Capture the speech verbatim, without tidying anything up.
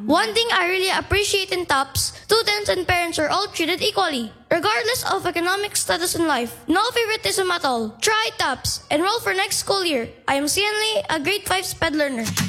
One thing I really appreciate in TOPS, students and parents are all treated equally, regardless of economic status in life. No favoritism at all. Try TOPS. Enroll for next school year. I am Sian Lee, a grade five SPED learner.